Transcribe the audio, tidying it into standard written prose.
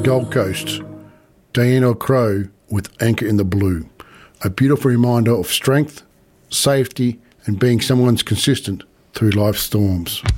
Gold Coast, Diana Crow with Anchor in the Blue. A beautiful reminder of strength, safety, and being someone's consistent through life's storms.